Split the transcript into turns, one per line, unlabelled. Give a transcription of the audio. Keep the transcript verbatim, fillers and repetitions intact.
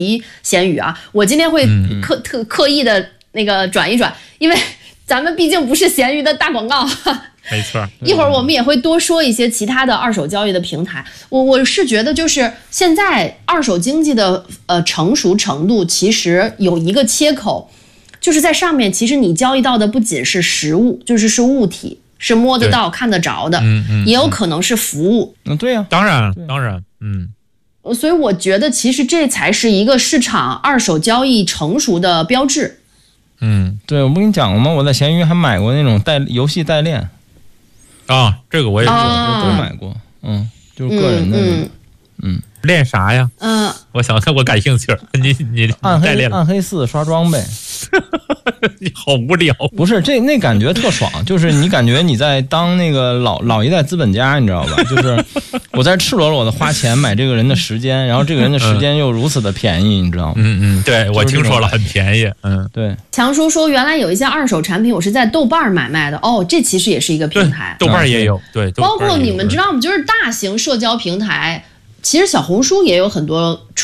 闲鱼啊，我今天会刻特刻意的那个转一转，因为咱们毕竟不是闲鱼的大广告。
没错，
一会儿我们也会多说一些其他的二手交易的平台。我我是觉得，就是现在二手经济的呃成熟程度，其实有一个切口，就是在上面，其实你交易到的不仅是实物，就是是物体，是摸得到、看得着的，
嗯嗯，
也有可能是服务。
嗯，对呀、啊，
当然当然，嗯。
所以我觉得，其实这才是一个市场二手交易成熟的标志。
嗯，对，我不跟你讲过吗？我在闲鱼还买过那种代游戏代练。
啊，这个我也是，
啊、
我都买过。嗯，就是个人的。嗯，嗯
练啥呀？
嗯，
我想想，我感兴趣。你你
暗黑
代练
暗黑四刷装备。
你好无聊。
不是这那感觉特爽，就是你感觉你在当那个老老一代资本家，你知道吧？就是我在赤裸裸的花钱买这个人的时间，然后这个人的时间又如此的便宜，你知道吗？
嗯嗯，对，我听说了，很便宜。嗯，
对。
强叔说，原来有一些二手产品我是在豆瓣买卖的。哦，这其实也是一个平台。
豆瓣也有，对，
包括你们知道吗？就是大型社交平台，其实小红书也有很多。